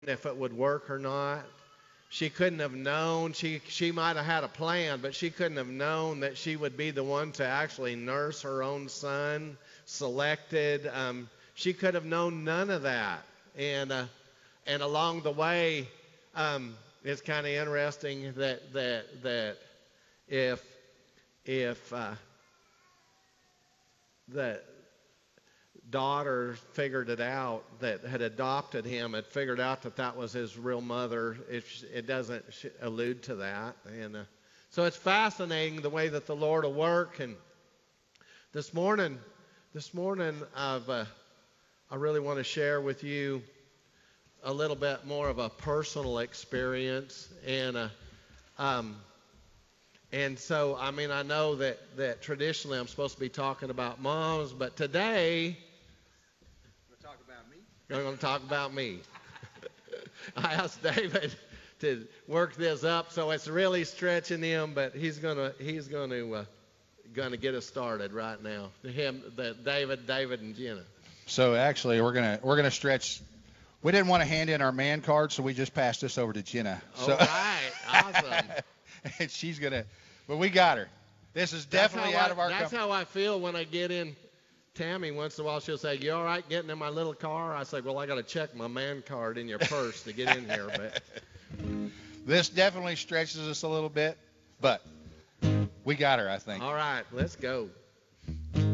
if it would work or not. She couldn't have known. She might have had a plan, but she couldn't have known that she would be the one to actually nurse her own son, selected. She could have known none of that. And along the way, it's kind of interesting that if the daughter figured it out, that had adopted him, had figured out that that was his real mother. It doesn't allude to that. And so it's fascinating the way that the Lord will work. And this morning, I really want to share with you a little bit more of a personal experience. And so, I mean, I know that traditionally I'm supposed to be talking about moms, but today I'm going to talk about me. I asked David to work this up, so it's really stretching him, but he's going to get us started right now. David and Jenna. So actually, we're gonna stretch. We didn't want to hand in our man card, so we just passed this over to Jenna. So, all right, awesome. And she's gonna, but we got her. This is definitely out of our. That's how I feel when I get in. Tammy, once in a while, she'll say, "You all right getting in my little car?" I say, "Well, I got to check my man card in your purse to get in here." But this definitely stretches us a little bit, but we got her, I think. All right, let's go.